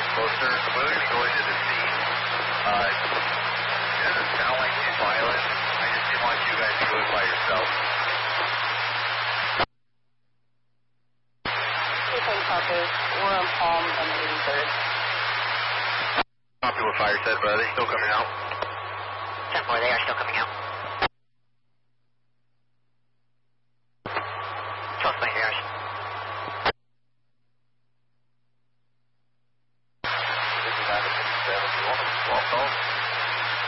Well, sir, the moon is going to the sea. It doesn't sound like too violent. I just didn't want you guys to go by yourself. Copy. We're on Palm on the 83rd. Copy what Fire said, brother. Still coming out. 10-4, they are still coming out.